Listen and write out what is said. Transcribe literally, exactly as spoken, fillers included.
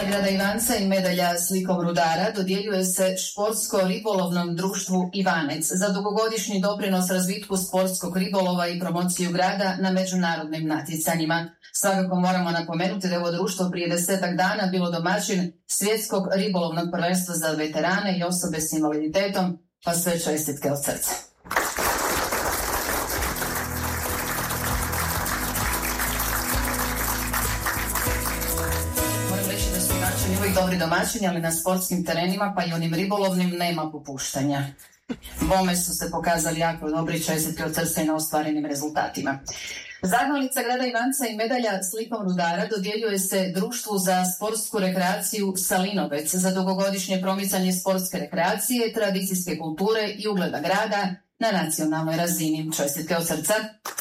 grada Ivanca i medalja slikom rudara dodjeljuje se Športsko-ribolovnom društvu Ivanec za dugogodišnji doprinos razvitku sportskog ribolova i promociju grada na međunarodnim natjecanjima. Svakako moramo napomenuti da je ovo društvo prije desetak dana bilo domaćin svjetskog ribolovnog prvenstva za veterane i osobe s invaliditetom, pa sve čestitke od srca. Uvijek dobri domaćini, ali na sportskim terenima, pa i onim ribolovnim, nema popuštanja. Bome su se pokazali jako dobri, čestitke od srca i na ostvarenim rezultatima. Zahvalnica grada Ivanca i medalja slikom rudara dodjeljuje se Društvu za sportsku rekreaciju Salinovec za dugogodišnje promicanje sportske rekreacije, tradicijske kulture i ugleda grada na nacionalnoj razini. Čestitke od srca.